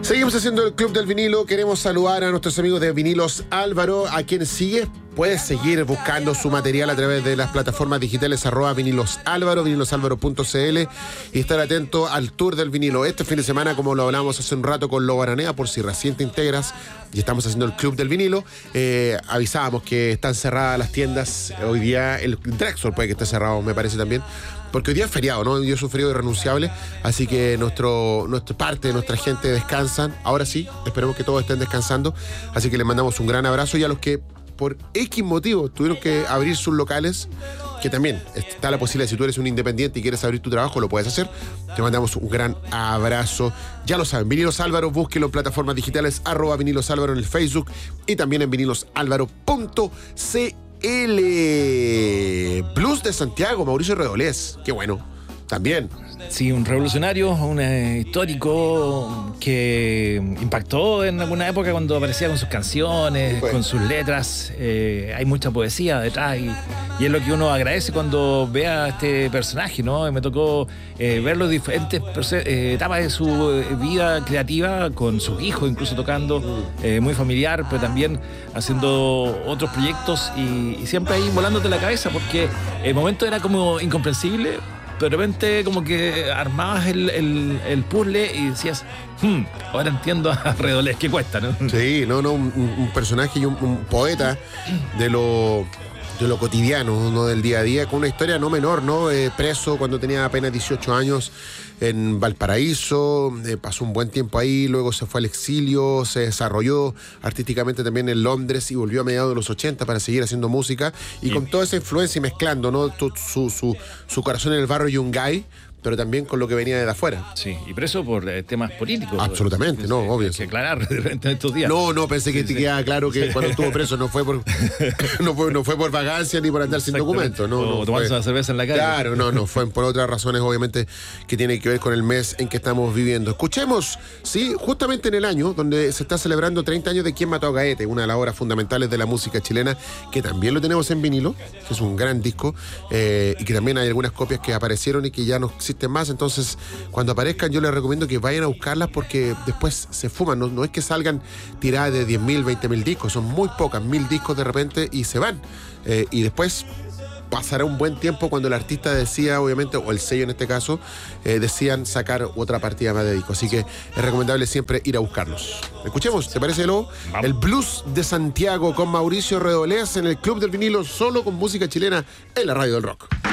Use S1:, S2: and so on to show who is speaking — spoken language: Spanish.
S1: Seguimos haciendo el Club del Vinilo. Queremos saludar a nuestros amigos de Vinilos Álvaro, a quienes sigue. Puedes seguir buscando su material a través de las plataformas digitales @Vinilos Álvaro, vinilosalvaro.cl, y estar atento al tour del vinilo. Este fin de semana, como lo hablamos hace un rato con Lobo Aranea, por si recién te integras y estamos haciendo el Club del Vinilo, avisábamos que están cerradas las tiendas. Hoy día el Drexel puede que esté cerrado, me parece también, porque hoy día es feriado, ¿no? Hoy día es un feriado irrenunciable, así que nuestra parte de nuestra gente descansan. Ahora sí, esperemos que todos estén descansando, así que les mandamos un gran abrazo, y a los que por X motivo tuvieron que abrir sus locales, que también está la posibilidad, si tú eres un independiente y quieres abrir tu trabajo, lo puedes hacer. Te mandamos un gran abrazo. Ya lo saben, Vinilos Álvaro, búsquenlo en plataformas digitales, @Vinilos Álvaro en el Facebook y también en vinilosalvaro.cl. Blues de Santiago, Mauricio Redolés, qué bueno, también.
S2: Sí, un revolucionario, un histórico que impactó en alguna época cuando aparecía con sus canciones, con sus letras. Hay mucha poesía detrás y es lo que uno agradece cuando ve a este personaje, ¿no? Y me tocó ver los diferentes etapas de su vida creativa, con sus hijos incluso tocando, muy familiar, pero también haciendo otros proyectos y siempre ahí volándote la cabeza, porque el momento era como incomprensible. De repente como que armabas el puzzle y decías, ahora entiendo a Redolés, ¿qué cuesta, no?
S1: Sí, un personaje y un poeta de lo cotidiano, ¿no? Del día a día, con una historia no menor, ¿no? Preso cuando tenía apenas 18 años en Valparaíso, pasó un buen tiempo ahí, luego se fue al exilio, se desarrolló artísticamente también en Londres y volvió a mediados de los 80 para seguir haciendo música, y con toda esa influencia y mezclando, ¿no? Su corazón en el barrio Yungay, pero también con lo que venía de afuera.
S2: Sí, y preso por temas políticos.
S1: Absolutamente, obvio.
S2: Hay que aclarar de repente en estos días.
S1: No, pensé que te quedaba claro que cuando estuvo preso no fue por vagancia ni por andar sin documentos.
S2: O tomarse una cerveza en la calle.
S1: Claro, no, fue por otras razones, obviamente, que tienen que ver con el mes en que estamos viviendo. Escuchemos, sí, justamente en el año donde se está celebrando 30 años de Quién mató a Gaete, una de las obras fundamentales de la música chilena, que también lo tenemos en vinilo, que es un gran disco, y que también hay algunas copias que aparecieron y que ya no existen más. Entonces, cuando aparezcan, yo les recomiendo que vayan a buscarlas, porque después se fuman. No es que salgan tiradas de 10.000, 20.000 discos, son muy pocas, 1.000 discos de repente, y se van. Y después pasará un buen tiempo cuando el artista decía, obviamente, o el sello en este caso, decían sacar otra partida más de disco. Así que es recomendable siempre ir a buscarlos. Escuchemos, ¿te parece, Lobo? El Blues de Santiago con Mauricio Redolés en el Club del Vinilo, solo con música chilena en la Radio del Rock.